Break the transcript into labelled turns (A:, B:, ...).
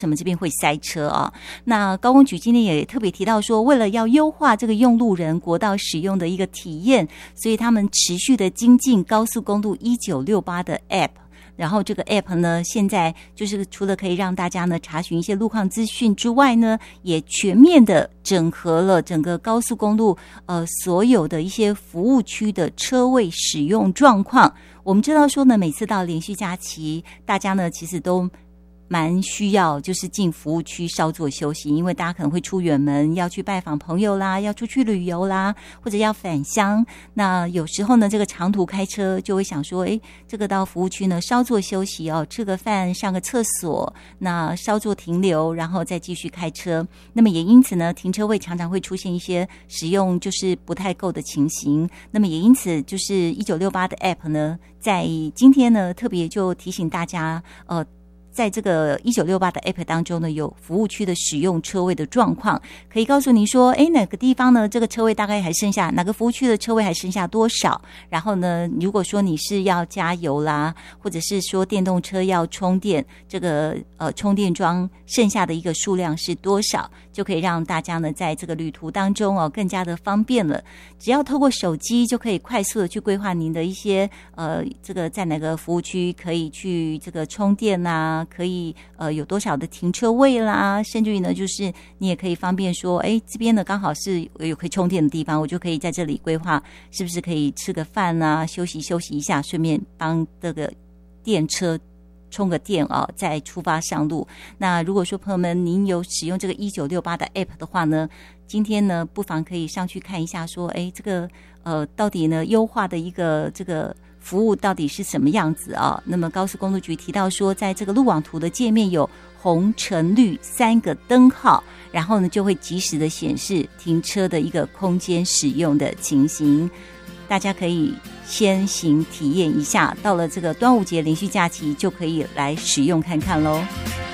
A: 什么这边会塞车啊？那高公局今天也特别提到说，为了要优化这个用路人国道使用的一个体验，所以他们持续的精进高速公路1968的 App。然后这个 App 呢，现在就是除了可以让大家呢查询一些路况资讯之外呢，也全面的整合了整个高速公路所有的一些服务区的车位使用状况。我们知道说呢，每次到连续假期，大家呢其实都蛮需要就是进服务区稍作休息，因为大家可能会出远门，要去拜访朋友啦，要出去旅游啦，或者要返乡。那有时候呢，这个长途开车就会想说，这个到服务区呢稍作休息哦，吃个饭，上个厕所，那稍作停留，然后再继续开车。那么也因此呢，停车位常常会出现一些使用就是不太够的情形。那么也因此，就是1968的 App 呢，在今天呢特别就提醒大家，在这个1968的 App 当中呢，有服务区的使用车位的状况，可以告诉您说，哪个地方呢，这个车位大概还剩下，哪个服务区的车位还剩下多少？然后呢，如果说你是要加油啦，或者是说电动车要充电，这个充电桩剩下的一个数量是多少，就可以让大家呢在这个旅途当中更加的方便了。只要透过手机就可以快速的去规划您的一些这个在哪个服务区可以去这个充电啊，可以有多少的停车位啦，甚至于呢就是你也可以方便说，这边呢刚好是有可以充电的地方，我就可以在这里规划是不是可以吃个饭啊，休息一下，顺便帮这个电车充个电再出发上路。那如果说朋友们您有使用这个1968的 App 的话呢，今天呢不妨可以上去看一下说，这个到底呢优化的一个这个服务到底是什么样子啊？那么高速公路局提到说，在这个路网图的界面有红橙绿3个灯号，然后呢就会及时的显示停车的一个空间使用的情形。大家可以先行体验一下，到了这个端午节连续假期就可以来使用看看咯。